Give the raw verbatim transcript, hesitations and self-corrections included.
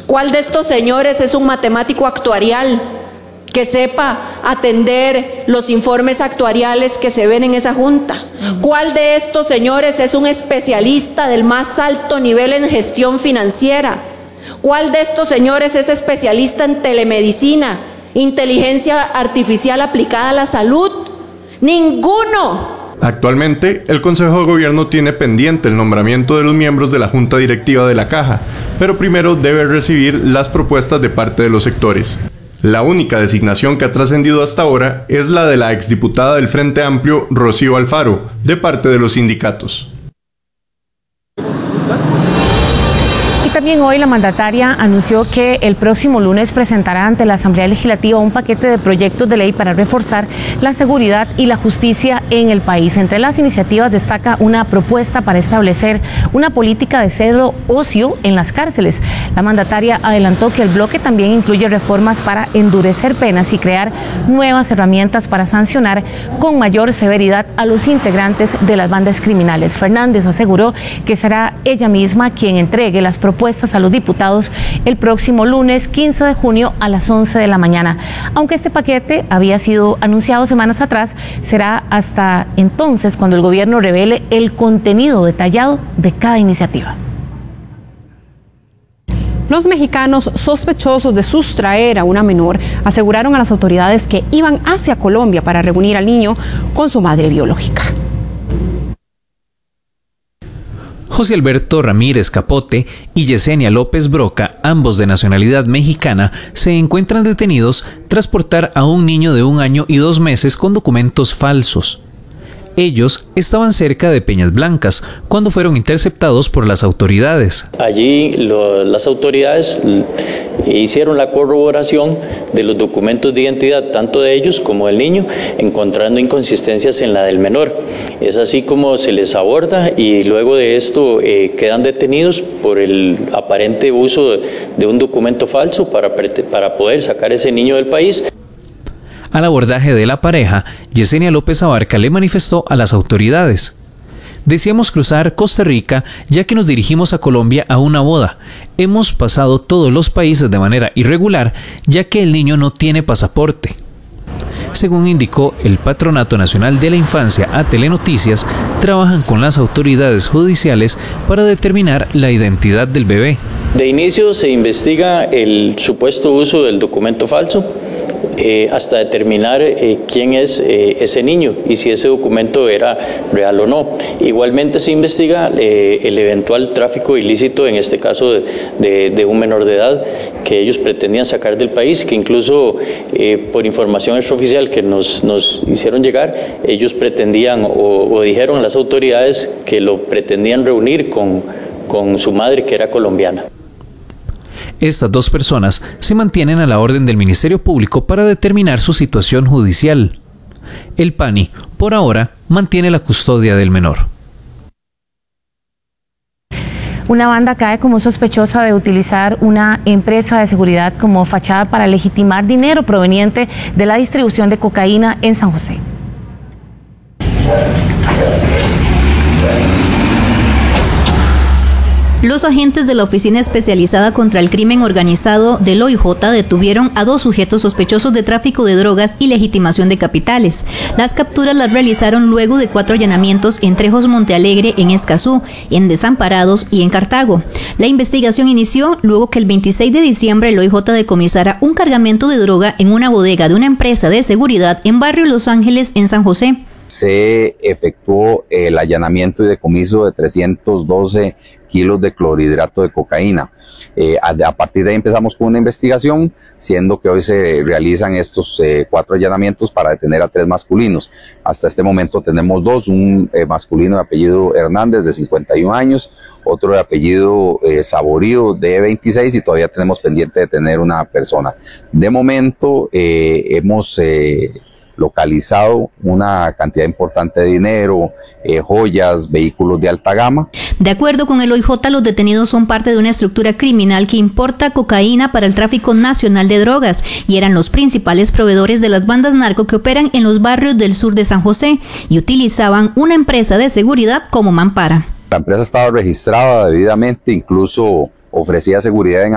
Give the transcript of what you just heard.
¿Cuál de estos señores es un matemático actuarial que sepa atender los informes actuariales que se ven en esa junta? ¿Cuál de estos señores es un especialista del más alto nivel en gestión financiera? ¿Cuál de estos señores es especialista en telemedicina, inteligencia artificial aplicada a la salud? ¡Ninguno! Actualmente, el Consejo de Gobierno tiene pendiente el nombramiento de los miembros de la Junta Directiva de la Caja, pero primero debe recibir las propuestas de parte de los sectores. La única designación que ha trascendido hasta ahora es la de la exdiputada del Frente Amplio, Rocío Alfaro, de parte de los sindicatos. También hoy la mandataria anunció que el próximo lunes presentará ante la Asamblea Legislativa un paquete de proyectos de ley para reforzar la seguridad y la justicia en el país. Entre las iniciativas destaca una propuesta para establecer una política de cero ocio en las cárceles. La mandataria adelantó que el bloque también incluye reformas para endurecer penas y crear nuevas herramientas para sancionar con mayor severidad a los integrantes de las bandas criminales. Fernández aseguró que será ella misma quien entregue las propuestas a los diputados el próximo lunes quince de junio a las once de la mañana. Aunque este paquete había sido anunciado semanas atrás, será hasta entonces cuando el gobierno revele el contenido detallado de cada iniciativa. Los mexicanos sospechosos de sustraer a una menor aseguraron a las autoridades que iban hacia Colombia para reunir al niño con su madre biológica. José Alberto Ramírez Capote y Yesenia López Broca, ambos de nacionalidad mexicana, se encuentran detenidos tras portar a un niño de un año y dos meses con documentos falsos. Ellos estaban cerca de Peñas Blancas cuando fueron interceptados por las autoridades. Allí lo, las autoridades hicieron la corroboración de los documentos de identidad tanto de ellos como del niño, encontrando inconsistencias en la del menor. Es así como se les aborda y luego de esto eh, quedan detenidos por el aparente uso de, de un documento falso para, para poder sacar ese niño del país. Al abordaje de la pareja, Yesenia López Abarca le manifestó a las autoridades: deseamos cruzar Costa Rica ya que nos dirigimos a Colombia a una boda. Hemos pasado todos los países de manera irregular ya que el niño no tiene pasaporte. Según indicó el Patronato Nacional de la Infancia a Telenoticias, trabajan con las autoridades judiciales para determinar la identidad del bebé. De inicio se investiga el supuesto uso del documento falso eh, hasta determinar eh, quién es eh, ese niño y si ese documento era real o no. Igualmente se investiga eh, el eventual tráfico ilícito, en este caso de, de, de un menor de edad que ellos pretendían sacar del país, que incluso eh, por información extraoficial que nos, nos hicieron llegar, ellos pretendían o, o dijeron a las autoridades que lo pretendían reunir con, con su madre, que era colombiana. Estas dos personas se mantienen a la orden del Ministerio Público para determinar su situación judicial. El P A N I, por ahora, mantiene la custodia del menor. Una banda cae como sospechosa de utilizar una empresa de seguridad como fachada para legitimar dinero proveniente de la distribución de cocaína en San José. Los agentes de la Oficina Especializada contra el Crimen Organizado del O I J detuvieron a dos sujetos sospechosos de tráfico de drogas y legitimación de capitales. Las capturas las realizaron luego de cuatro allanamientos en Trejos Montealegre, en Escazú, en Desamparados y en Cartago. La investigación inició luego que el veintiséis de diciembre el O I J decomisara un cargamento de droga en una bodega de una empresa de seguridad en Barrio Los Ángeles, en San José. Se efectuó el allanamiento y decomiso de trescientos doce kilos de clorhidrato de cocaína. Eh, a, a partir de ahí empezamos con una investigación, siendo que hoy se realizan estos eh, cuatro allanamientos para detener a tres masculinos. Hasta este momento tenemos dos, un eh, masculino de apellido Hernández de cincuenta y un años, otro de apellido eh, Saborío de veintiséis, y todavía tenemos pendiente de tener una persona. De momento eh, hemos eh, localizado una cantidad importante de dinero, eh, joyas, vehículos de alta gama. De acuerdo con el O I J, los detenidos son parte de una estructura criminal que importa cocaína para el tráfico nacional de drogas y eran los principales proveedores de las bandas narco que operan en los barrios del sur de San José y utilizaban una empresa de seguridad como mampara. La empresa estaba registrada debidamente, incluso ofrecía seguridad en